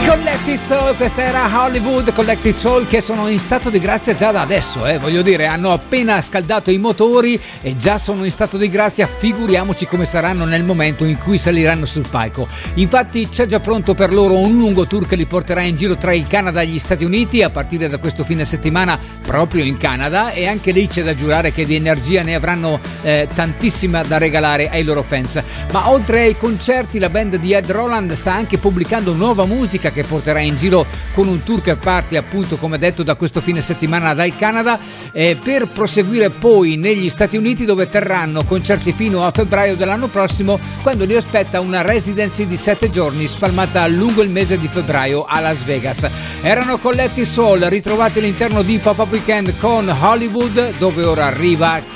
Collective Soul, questa era Hollywood Collective Soul, che sono in stato di grazia già da adesso, voglio dire, hanno appena scaldato i motori e già sono in stato di grazia, figuriamoci come saranno nel momento in cui saliranno sul palco. Infatti c'è già pronto per loro un lungo tour che li porterà in giro tra il Canada e gli Stati Uniti a partire da questo fine settimana proprio in Canada, e anche lì c'è da giurare che di energia ne avranno tantissima da regalare ai loro fans. Ma oltre ai concerti, la band di Ed Roland sta anche pubblicando nuova musica che porterà in giro con un tour che parte, appunto, come detto, da questo fine settimana dal Canada, per proseguire poi negli Stati Uniti, dove terranno concerti fino a febbraio dell'anno prossimo, quando li aspetta una residency di 7 giorni spalmata lungo il mese di febbraio a Las Vegas. Erano Collective Soul, ritrovati all'interno di Pop-Up Weekend con Hollywood, dove ora arriva